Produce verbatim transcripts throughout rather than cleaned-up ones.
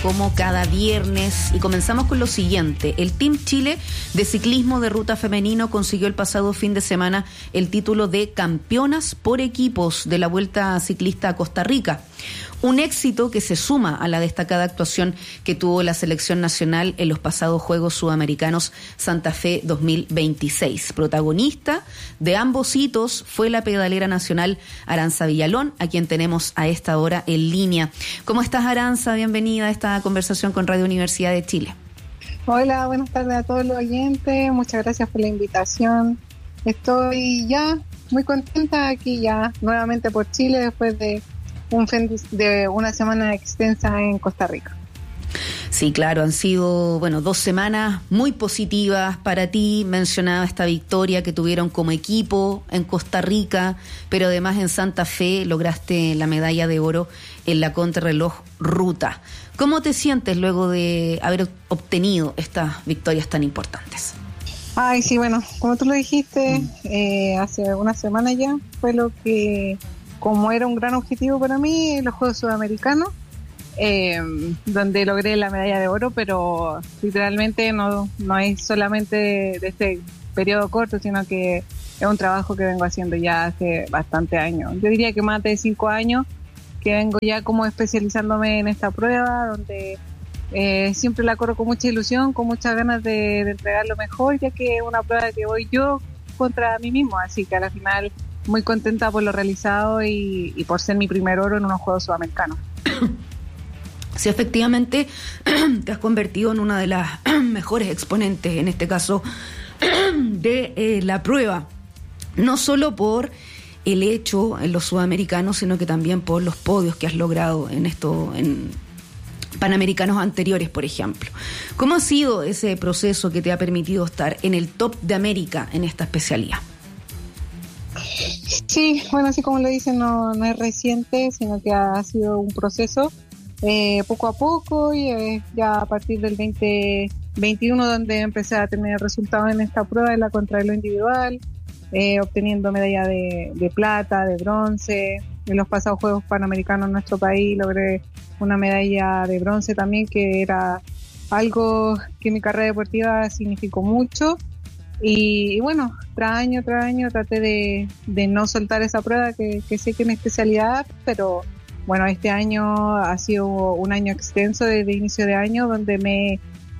Como cada viernes, y comenzamos con lo siguiente. El Team Chile de ciclismo de ruta femenino consiguió el pasado fin de semana el título de campeonas por equipos de la Vuelta Ciclista a Costa Rica. Un éxito que se suma a la destacada actuación que tuvo la selección nacional en los pasados Juegos Sudamericanos Santa Fe dos mil veintiséis. Protagonista de ambos hitos fue la pedalera nacional Aranza Villalón, a quien tenemos a esta hora en línea. ¿Cómo estás, Aranza? Bienvenida a esta conversación con Radio Universidad de Chile. Hola, buenas tardes a todos los oyentes. Muchas gracias por la invitación. Estoy ya muy contenta aquí ya nuevamente por Chile después de un fin de una semana extensa en Costa Rica. Sí, claro, han sido, bueno, dos semanas muy positivas para ti. Mencionaba esta victoria que tuvieron como equipo en Costa Rica, pero además en Santa Fe lograste la medalla de oro en la contrarreloj ruta. ¿Cómo te sientes luego de haber obtenido estas victorias tan importantes? Ay, sí, bueno, como tú lo dijiste, mm. eh, hace una semana ya fue lo que, como era un gran objetivo para mí, los Juegos Sudamericanos, eh, donde logré la medalla de oro, pero literalmente no, no es solamente de este periodo corto, sino que es un trabajo que vengo haciendo ya hace bastante años. Yo diría que más de cinco años que vengo ya como especializándome en esta prueba, donde eh, siempre la corro con mucha ilusión, con muchas ganas de, de entregar lo mejor, ya que es una prueba que voy yo contra mí mismo, así que a la final muy contenta por lo realizado y, y por ser mi primer oro en unos Juegos Sudamericanos. Sí, efectivamente te has convertido en una de las mejores exponentes, en este caso, de eh, la prueba, no solo por el hecho en los sudamericanos, sino que también por los podios que has logrado en esto, en panamericanos anteriores, por ejemplo. ¿Cómo ha sido ese proceso que te ha permitido estar en el top de América en esta especialidad? Sí, bueno, así como lo dicen, no, no es reciente, sino que ha sido un proceso eh, poco a poco y eh, ya a partir del veinte veintiuno donde empecé a tener resultados en esta prueba, en la contrarreloj individual, eh, obteniendo medalla de, de plata, de bronce. En los pasados Juegos Panamericanos en nuestro país logré una medalla de bronce también, que era algo que en mi carrera deportiva significó mucho. Y, y bueno, tras año tras año traté de, de no soltar esa prueba, que, que sé que es mi especialidad, pero bueno, este año ha sido un año extenso desde inicio de año, donde me,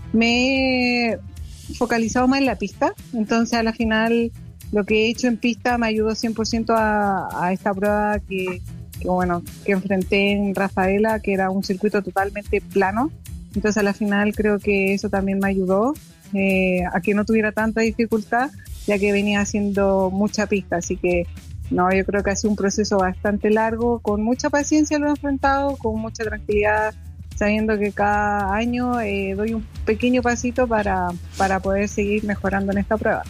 me he focalizado más en la pista. Entonces a la final lo que he hecho en pista me ayudó cien por ciento a, a esta prueba que, que bueno, que enfrenté en Rafaela, que era un circuito totalmente plano. Entonces a la final creo que eso también me ayudó Eh, a que no tuviera tanta dificultad, ya que venía haciendo mucha pista, así que no, yo creo que ha sido un proceso bastante largo, con mucha paciencia lo he enfrentado, con mucha tranquilidad, sabiendo que cada año eh, doy un pequeño pasito para, para poder seguir mejorando en esta prueba.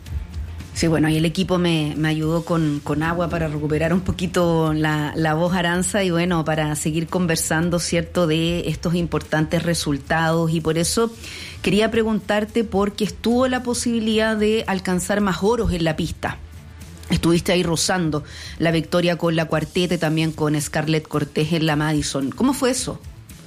Sí, bueno, y el equipo me, me ayudó con, con agua para recuperar un poquito la, la voz, Aranza, y bueno, para seguir conversando, ¿cierto?, de estos importantes resultados, y por eso quería preguntarte por qué estuvo la posibilidad de alcanzar más oros en la pista. Estuviste ahí rozando la victoria con la cuarteta y también con Scarlett Cortés en la Madison. ¿Cómo fue eso?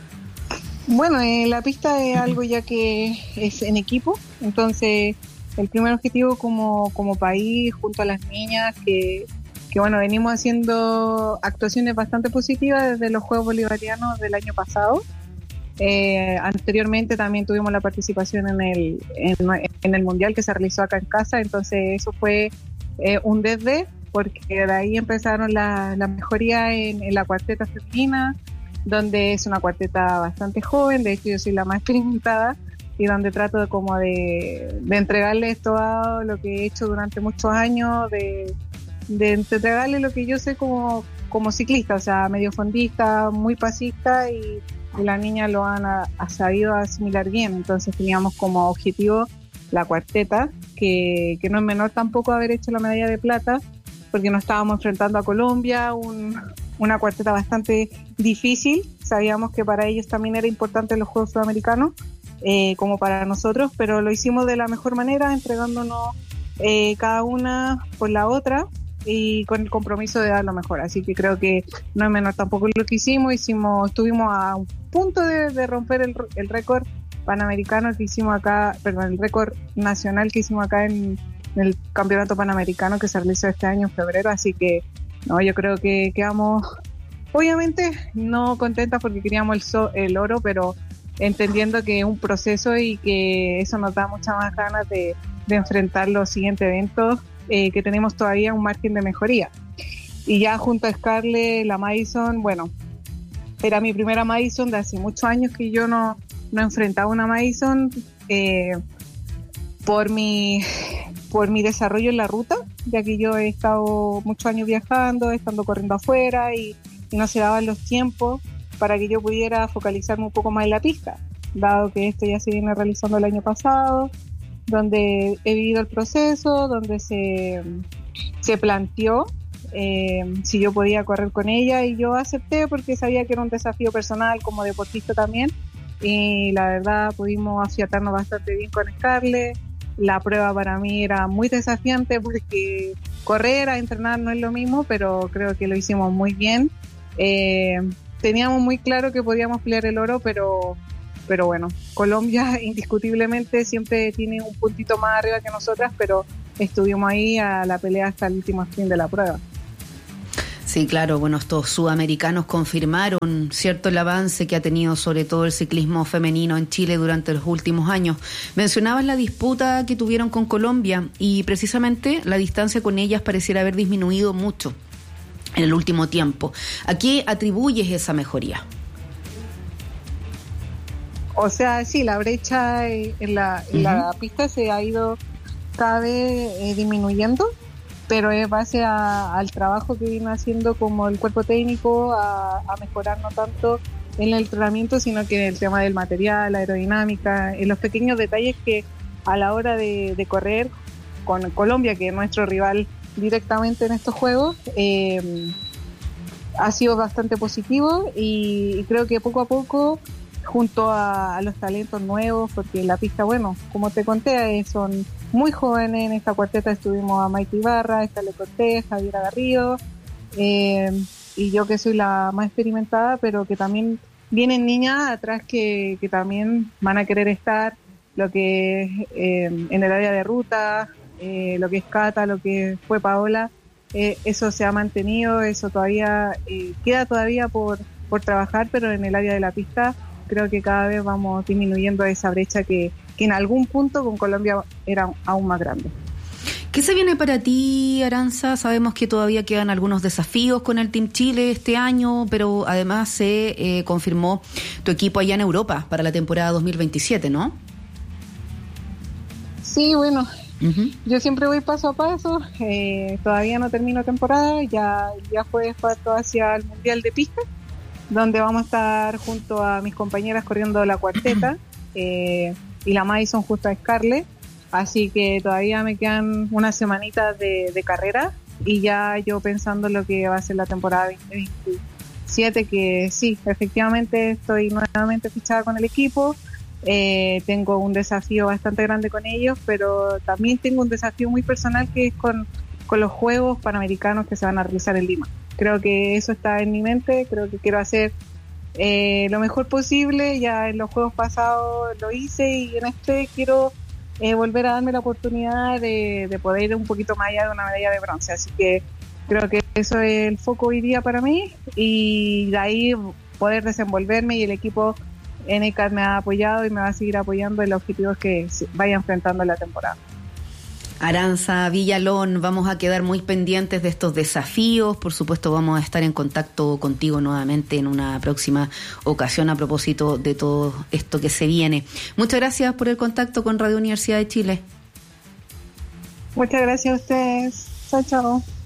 Bueno, eh, la pista es algo ya que es en equipo, entonces el primer objetivo como, como país, junto a las niñas, que, que bueno, venimos haciendo actuaciones bastante positivas desde los Juegos Bolivarianos del año pasado. Eh, anteriormente también tuvimos la participación en el, en, en el Mundial que se realizó acá en casa, entonces eso fue eh, un desde, porque de ahí empezaron las la mejorías en, en la cuarteta femenina, donde es una cuarteta bastante joven, de hecho yo soy la más experimentada, y donde trato de como de, de entregarles todo lo que he hecho durante muchos años, de, de entregarles lo que yo sé como, como ciclista, o sea, medio fondista, muy pasista, y, y las niñas lo han a, a sabido asimilar bien. Entonces teníamos como objetivo la cuarteta, que, que no es menor tampoco haber hecho la medalla de plata, porque nos estábamos enfrentando a Colombia, un, una cuarteta bastante difícil. Sabíamos que para ellos también era importante los Juegos Sudamericanos, Eh, como para nosotros, pero lo hicimos de la mejor manera, entregándonos eh, cada una por la otra, y con el compromiso de dar lo mejor. Así que creo que no es menor tampoco lo que hicimos. Hicimos, estuvimos a un punto de, de romper el, el récord panamericano que hicimos acá, perdón, el récord nacional que hicimos acá en, en el campeonato panamericano que se realizó este año en febrero. Así que no, yo creo que quedamos, obviamente, no contentas porque queríamos el, so, el oro, pero entendiendo que es un proceso y que eso nos da muchas más ganas de, de enfrentar los siguientes eventos, eh, que tenemos todavía un margen de mejoría. Y ya junto a Scarlett, la Madison, bueno, era mi primera Madison de hace muchos años que yo no, no enfrentaba una Madison eh, por mi por mi desarrollo en la ruta, ya que yo he estado muchos años viajando, estando corriendo afuera y, y no se daban los tiempos para que yo pudiera focalizarme un poco más en la pista, dado que esto ya se viene realizando el año pasado, donde he vivido el proceso, donde se, se planteó eh, si yo podía correr con ella y yo acepté porque sabía que era un desafío personal como deportista también y la verdad pudimos afiatarnos bastante bien con Scarlett. La prueba para mí era muy desafiante porque correr a entrenar no es lo mismo, pero creo que lo hicimos muy bien. Eh, teníamos muy claro que podíamos pelear el oro, pero pero bueno, Colombia indiscutiblemente siempre tiene un puntito más arriba que nosotras, pero estuvimos ahí a la pelea hasta el último sprint de la prueba. Sí, claro, bueno, estos sudamericanos confirmaron, cierto, el avance que ha tenido sobre todo el ciclismo femenino en Chile durante los últimos años. Mencionabas la disputa que tuvieron con Colombia y precisamente la distancia con ellas pareciera haber disminuido mucho en el último tiempo. ¿A qué atribuyes esa mejoría? O sea, sí, la brecha en la, en uh-huh. la pista se ha ido cada vez eh, disminuyendo, pero es base a, al trabajo que viene haciendo como el cuerpo técnico, a, a mejorar no tanto en el entrenamiento, sino que en el tema del material, la aerodinámica, en los pequeños detalles que a la hora de, de correr con Colombia, que es nuestro rival directamente en estos juegos, eh, ha sido bastante positivo y, y creo que poco a poco, junto a, a los talentos nuevos, porque la pista, bueno, como te conté, eh, son muy jóvenes. En esta cuarteta estuvimos a Maite Ibarra, Scarlett Cortés, Javiera Garrido, eh, y yo que soy la más experimentada, pero que también vienen niñas atrás que, que también van a querer estar, lo que es eh, en el área de ruta, eh, lo que es Cata, lo que fue Paola, eh, eso se ha mantenido, eso todavía eh, queda todavía por, por trabajar, pero en el área de la pista creo que cada vez vamos disminuyendo esa brecha que, que en algún punto con Colombia era aún más grande. ¿Qué se viene para ti, Aranza? Sabemos que todavía quedan algunos desafíos con el Team Chile este año, pero además se eh, confirmó tu equipo allá en Europa para la temporada dos mil veintisiete, ¿no? Sí, bueno, uh-huh. yo siempre voy paso a paso, eh, todavía no termino temporada, ya, ya fue paso hacia el Mundial de Pista, donde vamos a estar junto a mis compañeras corriendo la cuarteta eh, y la Madison justo a Scarlett, así que todavía me quedan unas semanitas de, de carrera y ya yo pensando en lo que va a ser la temporada veinte veintisiete, que sí, efectivamente estoy nuevamente fichada con el equipo, eh, tengo un desafío bastante grande con ellos, pero también tengo un desafío muy personal que es con, con los Juegos Panamericanos que se van a realizar en Lima. Creo que eso está en mi mente, creo que quiero hacer eh, lo mejor posible, ya en los juegos pasados lo hice y en este quiero eh, volver a darme la oportunidad de, de poder ir un poquito más allá de una medalla de bronce, así que creo que eso es el foco hoy día para mí y de ahí poder desenvolverme y el equipo N C A R me ha apoyado y me va a seguir apoyando en los objetivos que vaya enfrentando en la temporada. Aranza Villalón, vamos a quedar muy pendientes de estos desafíos. Por supuesto, vamos a estar en contacto contigo nuevamente en una próxima ocasión a propósito de todo esto que se viene. Muchas gracias por el contacto con Radio Universidad de Chile. Muchas gracias a ustedes. Chao, chao.